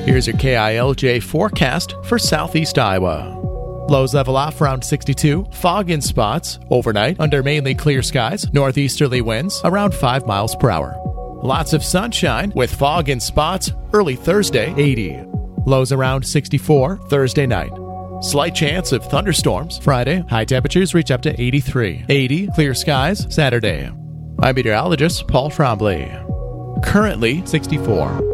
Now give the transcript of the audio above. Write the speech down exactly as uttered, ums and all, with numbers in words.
Here's your K I L J forecast for southeast Iowa. Lows level off around sixty-two, fog in spots, overnight under mainly clear skies, northeasterly winds around five miles per hour. Lots of sunshine with fog in spots early Thursday, eighty. Lows around sixty-four Thursday night. Slight chance of thunderstorms Friday, high temperatures reach up to eighty-three. eighty, clear skies Saturday. I'm meteorologist Paul Trombley. Currently sixty-four.